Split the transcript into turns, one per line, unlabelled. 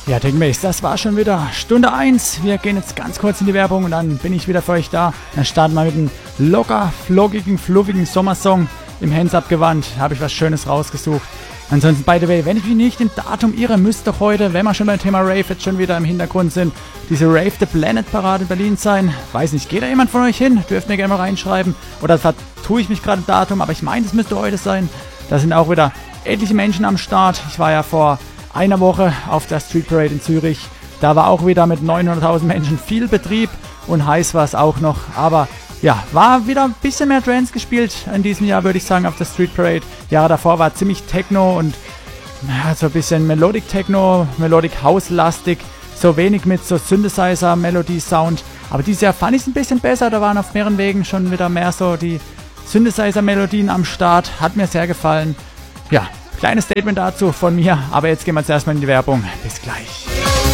Ja, Techmates, das war schon wieder Stunde 1. Wir gehen jetzt ganz kurz in die Werbung und dann bin ich wieder für euch da. Dann starten wir mit einem locker, flockigen, fluffigen Sommersong im Hands-Up-Gewand. Habe ich was Schönes rausgesucht. Ansonsten, by the way, wenn ich mich nicht im Datum irre, müsste doch heute, wenn wir schon beim Thema Rave jetzt schon wieder im Hintergrund sind, diese Rave the Planet Parade in Berlin sein. Weiß nicht, geht da jemand von euch hin? Dürft mir gerne mal reinschreiben. Oder vertue ich mich gerade im Datum, aber ich meine, es müsste heute sein. Da sind auch wieder etliche Menschen am Start. Ich war ja vor einer Woche auf der Street Parade in Zürich. Da war auch wieder mit 900.000 Menschen viel Betrieb und heiß war es auch noch. Aber ja, war wieder ein bisschen mehr Trance gespielt in diesem Jahr, würde ich sagen, auf der Street Parade. Jahre davor war ziemlich Techno und ja, so ein bisschen Melodic Techno, Melodic House-lastig. So wenig mit so Synthesizer, Melodie-Sound. Aber dieses Jahr fand ich es ein bisschen besser. Da waren auf mehreren Wegen schon wieder mehr so die Synthesizer-Melodien am Start. Hat mir sehr gefallen. Ja, kleines Statement dazu von mir, aber jetzt gehen wir jetzt erstmal in die Werbung. Bis gleich.